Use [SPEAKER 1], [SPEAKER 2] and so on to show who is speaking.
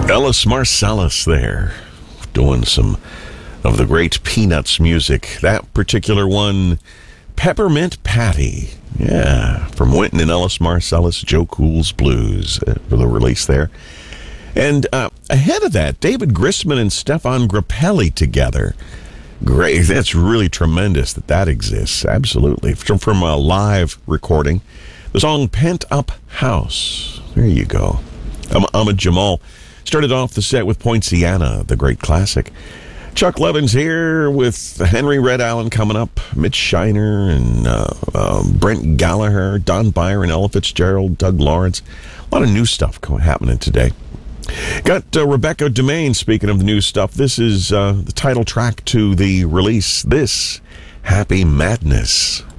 [SPEAKER 1] Ellis Marsalis there, doing some of the great Peanuts music. That particular one, Peppermint Patty. Yeah, from Wynton and Ellis Marsalis, Joe Cool's Blues for the release there. And ahead of that, David Grisman and Stefan Grappelli together. Great. That's really tremendous that exists. Absolutely. From a live recording. The song Pent Up House. There you go. Ahmad Jamal started off the set with Poinciana, the great classic. Chuck Levin's here with Henry Red Allen coming up, Mitch Shiner and Brent Gallagher, Don Byron, Ella Fitzgerald, Doug Lawrence. A lot of new stuff happening today. Got Rebecca Dumaine, speaking of the new stuff. This is the title track to the release, This Happy Madness.